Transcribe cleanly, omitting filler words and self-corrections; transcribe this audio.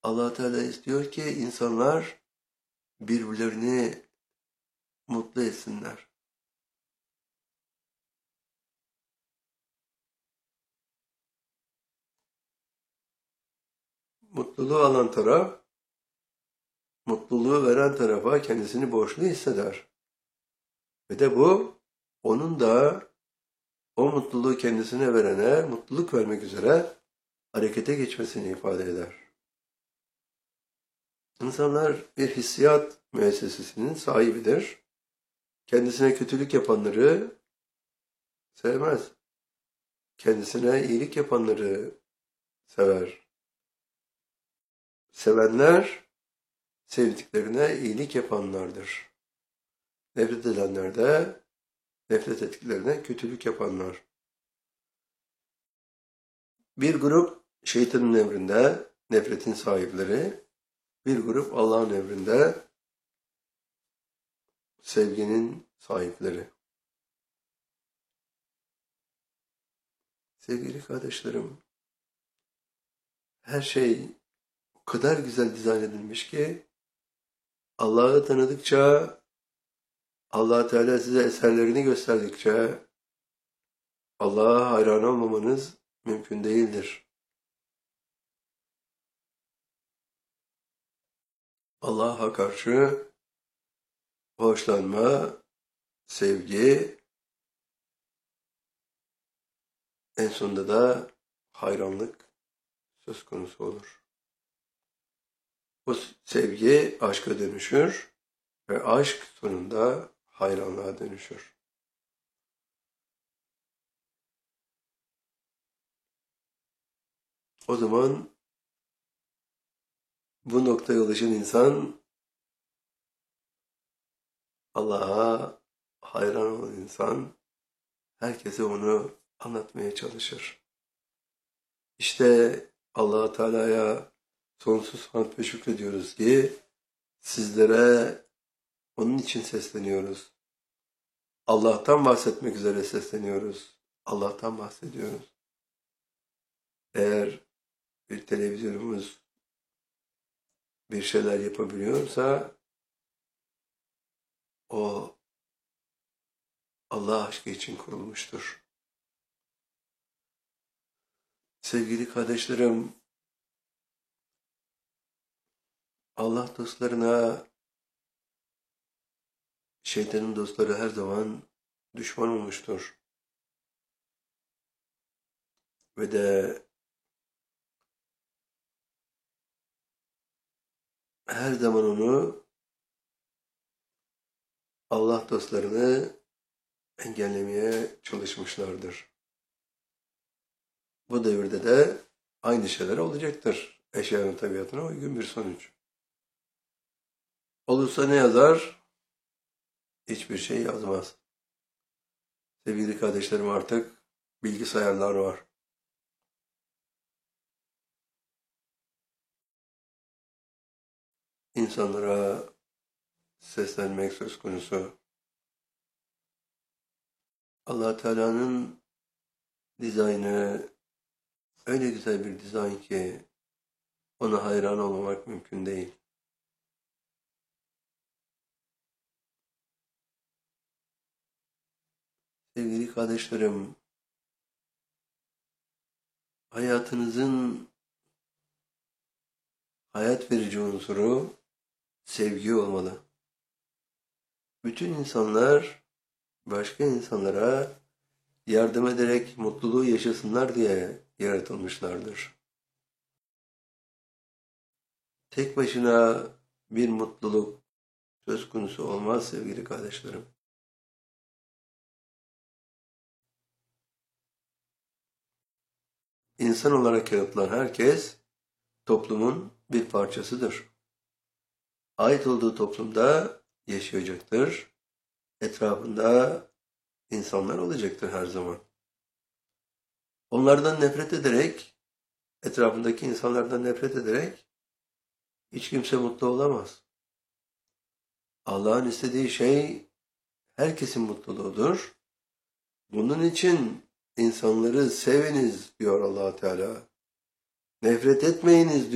Allah Teala istiyor ki insanlar birbirlerini mutlu etsinler. Mutluluğu alan taraf, mutluluğu veren tarafa kendisini borçlu hisseder. Ve de bu, onun da o mutluluğu kendisine verene mutluluk vermek üzere harekete geçmesini ifade eder. İnsanlar bir hissiyat müessesesinin sahibidir. Kendisine kötülük yapanları sevmez. Kendisine iyilik yapanları sever. Sevenler, sevdiklerine iyilik yapanlardır. Nefret edenler de nefret ettiklerine kötülük yapanlar. Bir grup şeytanın emrinde nefretin sahipleri, bir grup Allah'ın emrinde sevginin sahipleri. Sevgili kardeşlerim, her şey o kadar güzel dizayn edilmiş ki Allah'ı tanıdıkça, Allah Teala size eserlerini gösterdikçe Allah'a hayran olmamanız mümkün değildir. Allah'a karşı hoşlanma, sevgi, en sonunda da hayranlık söz konusu olur. Bu sevgi aşka dönüşür ve aşk sonunda hayranlığa dönüşür. O zaman bu noktaya ulaşan insan Allah'a hayran olan insan herkese onu anlatmaya çalışır. İşte Allah Teala'ya sonsuz hamd ve şükrediyoruz ki sizlere onun için sesleniyoruz. Allah'tan bahsetmek üzere sesleniyoruz. Allah'tan bahsediyoruz. Eğer bir televizyonumuz bir şeyler yapabiliyorsa o Allah aşkı için kurulmuştur. Sevgili kardeşlerim, Allah dostlarına şeytanın dostları her zaman düşman olmuştur. Ve de her zaman onu Allah dostlarını engellemeye çalışmışlardır. Bu devirde de aynı şeyler olacaktır. Eşyanın tabiatına uygun bir sonuç. Olursa ne yazar? Hiçbir şey yazmaz. Sevgili kardeşlerim, artık bilgisayarlar var. İnsanlara seslenmek söz konusu. Allah Teala'nın dizaynı öyle güzel bir dizayn ki ona hayran olmamak mümkün değil. Sevgili kardeşlerim, hayatınızın hayat verici unsuru sevgi olmalı. Bütün insanlar başka insanlara yardım ederek mutluluğu yaşasınlar diye yaratılmışlardır. Tek başına bir mutluluk söz konusu olmaz sevgili kardeşlerim. İnsan olarak yaratılan herkes toplumun bir parçasıdır. Ait olduğu toplumda yaşayacaktır. Etrafında insanlar olacaktır her zaman. Onlardan nefret ederek, etrafındaki insanlardan nefret ederek hiç kimse mutlu olamaz. Allah'ın istediği şey herkesin mutluluğudur. Bunun için insanları seviniz diyor Allah Teala. Nefret etmeyiniz diyor.